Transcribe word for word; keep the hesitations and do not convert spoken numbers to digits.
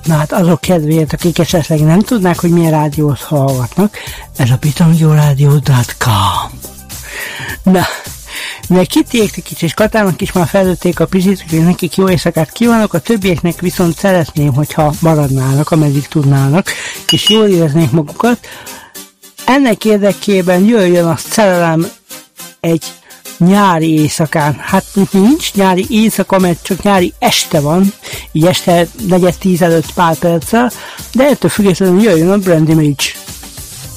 Na hát azok kedvéért, akik esetleg nem tudnák, hogy milyen rádiót hallgatnak, ez a pitangyorádió pont com. Na, mivel Kittyéknek és Katának is már felőtték a pizsit, úgyhogy nekik jó éjszakát kívánok, a többieknek viszont szeretném, hogyha maradnának, ameddig tudnának, és jól éreznék magukat. Ennek érdekében jöjjön a szerelem egy nyári éjszakán. Hát nincs nyári éjszaka, mert csak nyári este van, így este negyed tíz előtt pár perccel, de ettől függetlenül jöjjön a Brandy Mage.